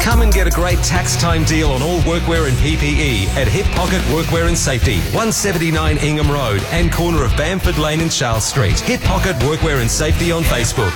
Come and get a great tax time deal on all workwear and PPE at Hip Pocket Workwear and Safety, 179 Ingham Road and corner of Bamford Lane and Charles Street. Hip Pocket Workwear and Safety on Facebook.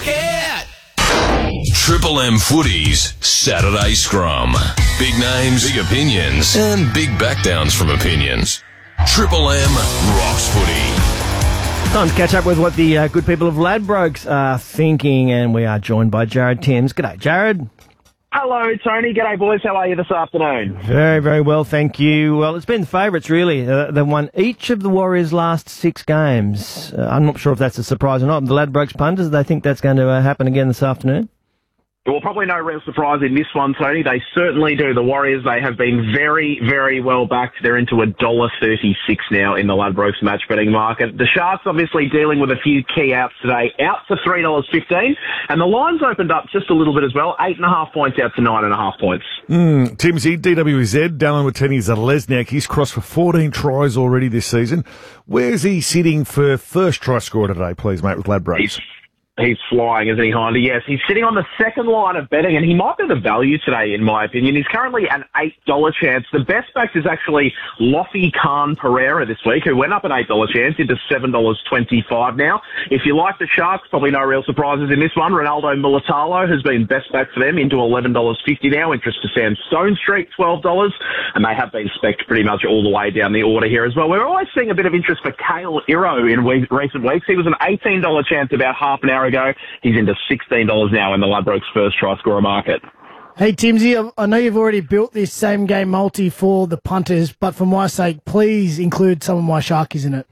Triple M Footy's Saturday Scrum. Big names, big opinions, and big backdowns from opinions. Triple M rocks footy. Time to catch up with what the good people of Ladbrokes are thinking, and we are joined by Jared Timms. G'day, Jared. Hello, Tony. G'day, boys. How are you this afternoon? Very, very well, thank you. Well, it's been the favourites, really. They won each of the Warriors' last 6 games. I'm not sure if that's a surprise or not. The Ladbrokes punters, they think that's going to happen again this afternoon? Well, probably no real surprise in this one, Tony. They certainly do. The Warriors, they have been very, very well backed. They're into $1.36 now in the Ladbrokes match betting market. The Sharks obviously dealing with a few key outs today. Out to $3.15. And the line's opened up just a little bit as well. 8.5 points out to 9.5 points. Timsy, DWZ, Dallin Watene-Zelezniak. He's crossed for 14 tries already this season. Where's he sitting for first try scorer today, please, mate, with Ladbrokes? He's flying, isn't he, Hindy? Yes, he's sitting on the second line of betting, and he might be the value today, in my opinion. He's currently an $8 chance. The best back is actually Lofi Khan Pereira this week, who went up an $8 chance into $7.25 now. If you like the Sharks, probably no real surprises in this one. Ronaldo Mulitalo has been best back for them into $11.50 now. Interest to Sam Stone Street, $12. And they have been spec'd pretty much all the way down the order here as well. We're always seeing a bit of interest for Kale Iro in recent weeks. He was an $18 chance about half an hour ago. He's into $16 now in the Ladbrokes first try scorer market. Hey, Timsy, I know you've already built this same game multi for the punters, but for my sake, please include some of my Sharkies in it.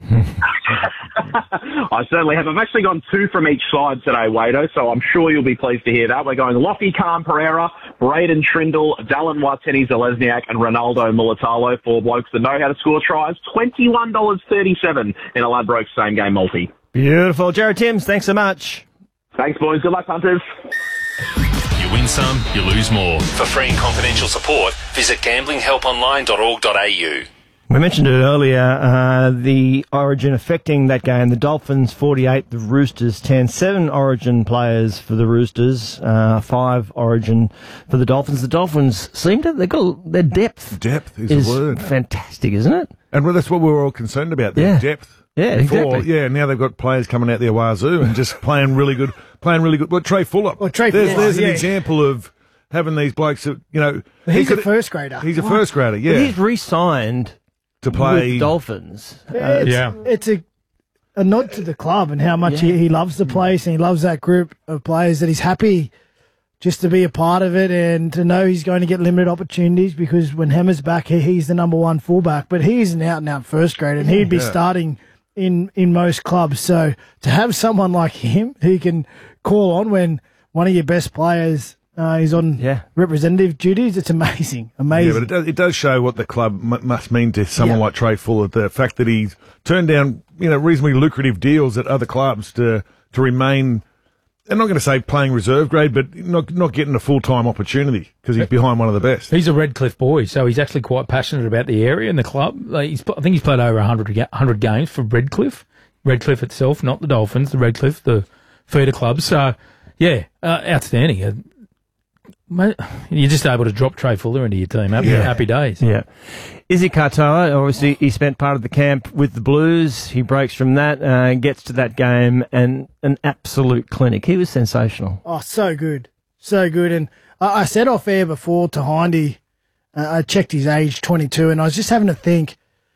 I certainly have. I've actually gone 2 from each side today, Wado, so I'm sure you'll be pleased to hear that. We're going Lofty Khan Pereira, Braden Trindle, Dallin Watene-Zelezniak, and Ronaldo Mulitalo, 4 blokes that know how to score tries. $21.37 in a Ladbrokes same game multi. Beautiful. Jared Timms, thanks so much. Thanks, boys. Good luck, punters. You win some, you lose more. For free and confidential support, visit gamblinghelponline.org.au. We mentioned it earlier, the origin affecting that game. The Dolphins 48, the Roosters 10. 7 origin players for the Roosters, 5 origin for the Dolphins. The Dolphins seem to, they've got their depth. Depth is the word. Fantastic, isn't it? And well, that's what we were all concerned about, their depth. Yeah, before. exactly. Yeah, now they've got players coming out their wazoo and just playing really good. Well, Trey Fuller. There's an example of having these blokes that, you know. He's a first grader. He's a first grader, yeah. But he's re-signed to play with Dolphins. It's a nod to the club and how much he loves the place and he loves that group of players, that he's happy just to be a part of it and to know he's going to get limited opportunities, because when Hammer's back, he's the number 1 fullback, but he's an out-and-out first grader and he'd be starting in most clubs. So to have someone like him who can call on when one of your best players is on representative duties, it's amazing. Yeah, but it does show what the club must mean to someone like Trey Fuller. The fact that he's turned down, reasonably lucrative deals at other clubs to remain. I'm not going to say playing reserve grade, but not getting a full-time opportunity because he's behind one of the best. He's a Redcliffe boy, so he's actually quite passionate about the area and the club. I think he's played over 100 games for Redcliffe. Redcliffe itself, not the Dolphins, the Redcliffe, the feeder club. So, outstanding. You're just able to drop Trey Fuller into your team. Happy days. Yeah. Izzy Katoa, obviously, he spent part of the camp with the Blues. He breaks from that, gets to that game, and an absolute clinic. He was sensational. Oh, so good. So good. And I said off air before to Hindy, I checked his age, 22, and I was just having to think,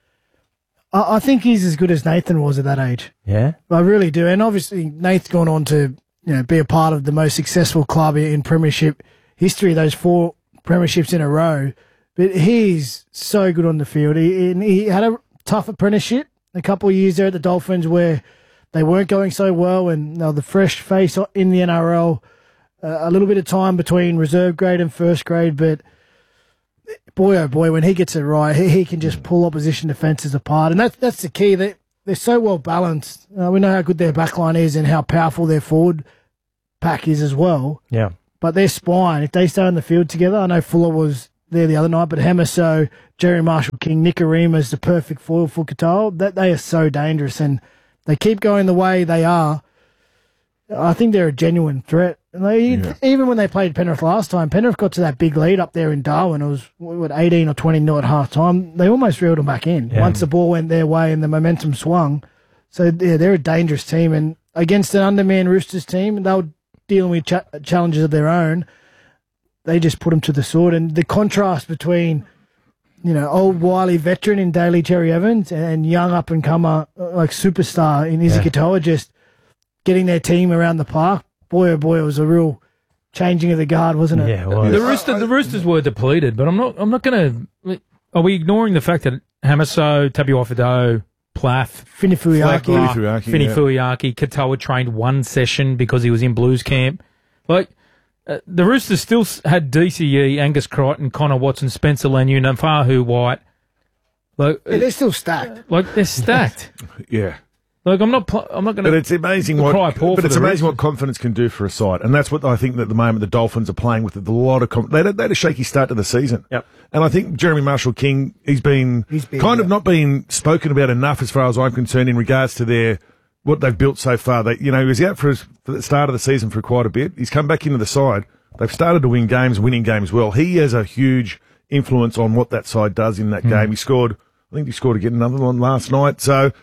I think he's as good as Nathan was at that age. Yeah? I really do. And obviously, Nate's gone on to be a part of the most successful club in Premiership history, those 4 premierships in a row. But he's so good on the field. He had a tough apprenticeship a couple of years there at the Dolphins where they weren't going so well, and the fresh face in the NRL, a little bit of time between reserve grade and first grade. But boy, oh boy, when he gets it right, he can just pull opposition defences apart. And that's the key. They're so well balanced. We know how good their backline is and how powerful their forward pack is as well. Yeah. But their spine, if they stay on the field together, I know Fuller was there the other night, but Hamiso, Jerry Marshall-King, Nikorima is the perfect foil for Katoa. That they are so dangerous, and they keep going the way they are. I think they're a genuine threat. And even when they played Penrith last time, Penrith got to that big lead up there in Darwin. It was 18 or 20-0 at half time. They almost reeled them back in once the ball went their way and the momentum swung. So yeah, they're a dangerous team, and against an undermanned Roosters team, they were dealing with challenges of their own. They just put them to the sword, and the contrast between old wily veteran in Daly Cherry Evans and young up and comer like superstar in Izzy Katoa just getting their team around the park. Boy, oh boy, it was a real changing of the guard, wasn't it? Yeah, it was. The Roosters were depleted, but I'm not going to. Are we ignoring the fact that Hamiso, Tabuai-Fidow, Plath, Finny Fuiaki, Katoa trained one session because he was in Blues camp. Like, the Roosters still had DCE, Angus Crichton, Connor Watson, Spencer Leniu, Nafahu White. Like, they're still stacked. Like, they're stacked. Yeah. Like, I'm not going to. But it's amazing what confidence can do for a side, and that's what I think that at the moment the Dolphins are playing with. A lot of they had a shaky start to the season. Yep. And I think Jeremy Marshall-King, he's been kind of not been spoken about enough as far as I'm concerned in regards to what they've built so far. He was out for the start of the season for quite a bit. He's come back into the side. They've started to win games, winning games well. He has a huge influence on what that side does in that game. I think he scored again another one last night. So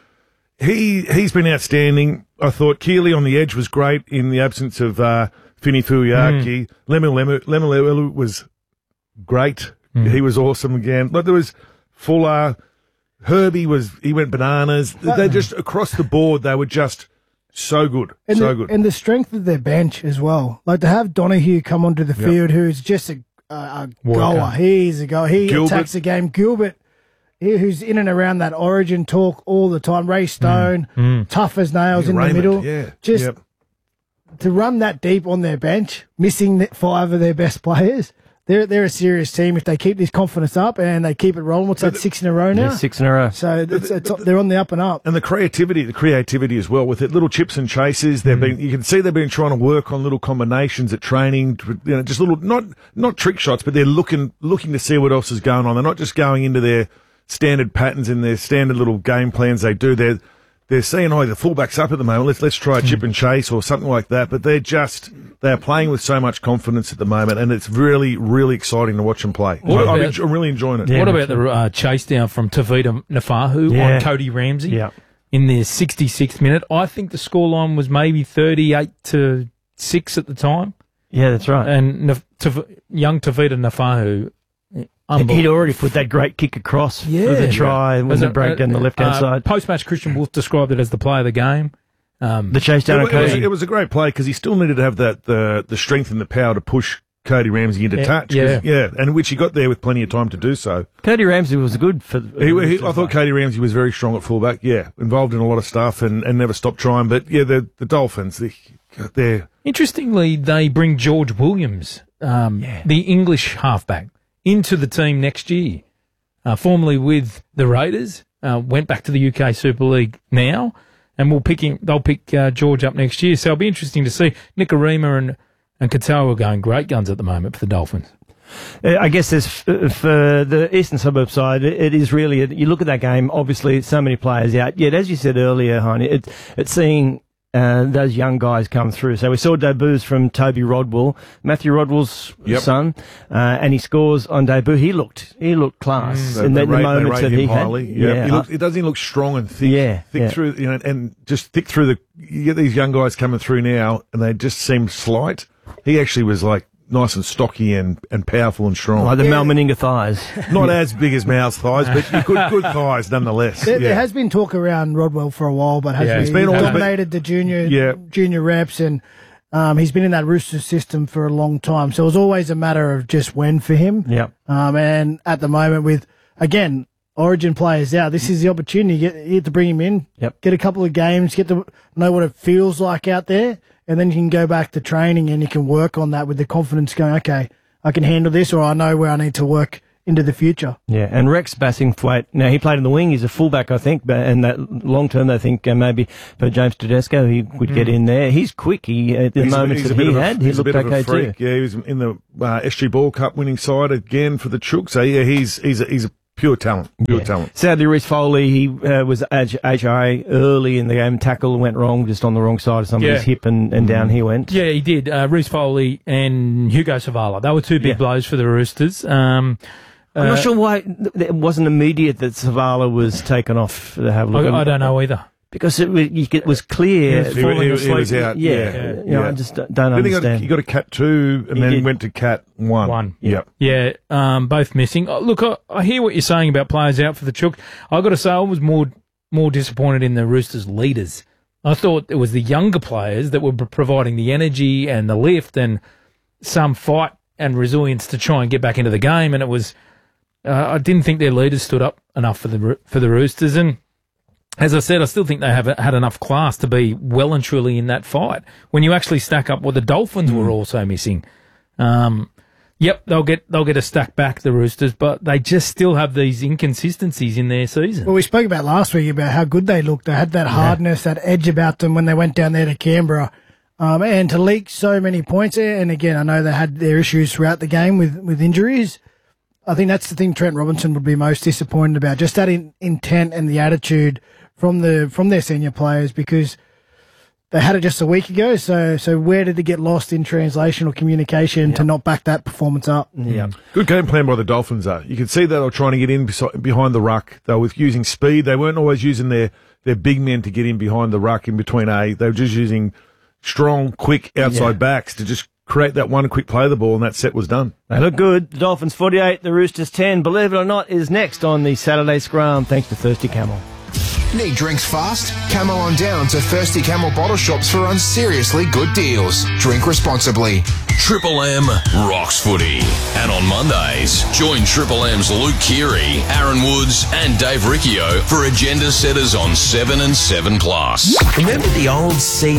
he's been outstanding. I thought Keeley on the edge was great in the absence of Finny Fuiaki. Lemuelu was great. He was awesome again. But there was Fuller. Herbie he went bananas. They just, across the board, they were just so good. Good. And the strength of their bench as well. Like to have Donahue come onto the field, who's just a goer. He's a goer. He attacks the game. Gilbert, who's in and around that Origin talk all the time. Ray Stone, tough as nails in Raymond, the middle. Yeah. Just to run that deep on their bench, missing 5 of their best players. They're a serious team if they keep this confidence up and they keep it rolling. What's that, 6 in a row now? Yeah, 6 in a row. So they're on the up and up. And the creativity as well with it. Little chips and chases. You can see they've been trying to work on little combinations at training. Just little, not trick shots, but they're looking to see what else is going on. They're not just going into their standard patterns and their standard little game plans they do. They're seeing, the fullback's up at the moment. Let's try a chip and chase or something like that. But they're playing with so much confidence at the moment, and it's really, really exciting to watch them play. I'm really enjoying it. What about the chase down from Tavita Nafahu on Cody Ramsey in the 66th minute? I think the scoreline was maybe 38-6 at the time. Yeah, that's right. And young Tavita Nafahu. He'd already put that great kick across for the try when it broke down the left-hand side. Post-match, Christian Wolf described it as the play of the game. The chase down on Cody. It was a great play because he still needed to have the strength and the power to push Cody Ramsey into touch. And which he got there with plenty of time to do so. Cody Ramsey was good for... I thought Cody Ramsey was very strong at fullback, involved in a lot of stuff and never stopped trying. But, the Dolphins, they're... Interestingly, they bring George Williams, the English halfback, into the team next year. Formerly with the Raiders, went back to the UK Super League now, and they'll pick George up next year. So it'll be interesting to see. Nikorima and Katoa are going great guns at the moment for the Dolphins. I guess there's for the Eastern Suburbs side, it is really, you look at that game, obviously so many players out. Yet, as you said earlier, Heine, it's seeing those young guys come through. So we saw debuts from Toby Rodwell, Matthew Rodwell's son, and he scores on debut. He looked class in the moments that he highly. had. He doesn't look strong and thick. Thick through, and just thick through you get these young guys coming through now, and they just seem slight. He actually was like nice and stocky and powerful and strong. Like the Mal Meninga thighs. Not as big as Mal's thighs, but good thighs nonetheless. There has been talk around Rodwell for a while, but he's dominated the junior reps, and he's been in that Roosters system for a long time. So it was always a matter of just when for him. And at the moment with, again, Origin players out, this is the opportunity. You get to bring him in, get a couple of games, get to know what it feels like out there. And then you can go back to training and you can work on that with the confidence going, okay, I can handle this, or I know where I need to work into the future. Yeah, and Rex Bassingthwaite, now he played in the wing, he's a fullback, I think, and that long term, they think maybe for James Tedesco, he would get in there. He's quick, at the moments that he had, he looked okay too. Yeah, he was in the SG Ball Cup winning side again for the Chooks. So yeah, he's a Pure talent. Pure talent. Sadly, Reece Foley, he was HIA early in the game. Tackle went wrong, just on the wrong side of somebody's hip, and down he went. Yeah, he did. Reece Foley and Hugo Savala. They were two big blows for the Roosters. I'm not sure why it wasn't immediate that Savala was taken off to have a look. I don't know either. Because it was clear. He was out. I just don't understand. He got a cat 2 and then went to cat 1. Yep. Yeah, both missing. Oh, look, I hear what you're saying about players out for the Chook. I've got to say I was more disappointed in the Roosters' leaders. I thought it was the younger players that were providing the energy and the lift and some fight and resilience to try and get back into the game. And it was, I didn't think their leaders stood up enough for the Roosters. And as I said, I still think they haven't had enough class to be well and truly in that fight. When you actually stack up what the Dolphins were also missing, they'll get a stack back, the Roosters, but they just still have these inconsistencies in their season. Well, we spoke about last week about how good they looked. They had that hardness, that edge about them when they went down there to Canberra, and to leak so many points. And again, I know they had their issues throughout the game with injuries. I think that's the thing Trent Robinson would be most disappointed about, just that intent and the attitude from their senior players, because they had it just a week ago. So where did it get lost in translation or communication to not back that performance up? Yeah. Good game plan by the Dolphins, though. You could see that they were trying to get in behind the ruck. They were using speed. They weren't always using their big men to get in behind the ruck in between A. They were just using strong, quick outside backs to just create that one quick play of the ball, and that set was done. They look good. The Dolphins 48, the Roosters 10. Believe it or not, is next on the Saturday Scrum, thanks to Thirsty Camel. Need drinks fast? Camel on down to Thirsty Camel bottle shops for seriously good deals. Drink responsibly. Triple M rocks footy. And on Mondays, join Triple M's Luke Keary, Aaron Woods and Dave Riccio for Agenda Setters on 7 and 7 Plus. Remember the old sea